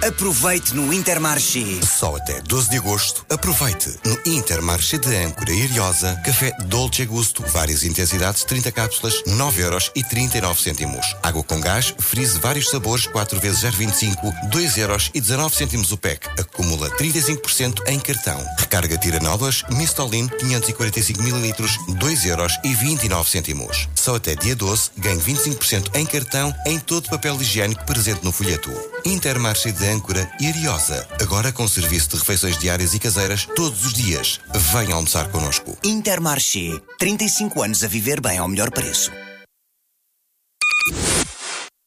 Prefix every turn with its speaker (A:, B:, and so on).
A: Aproveite no Intermarché.
B: Só até 12 de agosto, aproveite no Intermarché de Âncora e Ariosa, café Dolce Gusto, várias intensidades, 30 cápsulas, 9,39€. Água com gás, freeze vários sabores, 4 vezes 0,25, 2,19€ o pack. Acumula 35% em cartão. Recarga Tiranolas, Mistolin, 545ml, 2,29€. Só até dia 12, ganhe 25% em cartão em todo o papel higiênico presente no folheto. Intermarché de Âncora e Ariosa, agora com serviço de refeições diárias e caseiras todos os dias. Venha almoçar connosco.
A: Intermarché. 35 anos a viver bem ao melhor preço.